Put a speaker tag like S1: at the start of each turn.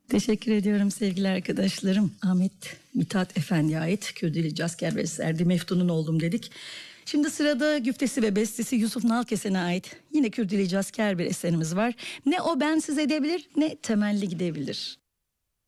S1: Teşekkür ediyorum sevgili arkadaşlarım. Ahmet Mithat Efendi'ye ait Kürdili Caz Kervesi Erdi Meftun'un oldum dedik. Şimdi sırada güftesi ve bestesi Yusuf Nalkesen'e ait yine Kürdili Caz Kerber eserimiz var. Ne o bensiz edebilir ne temelli gidebilir.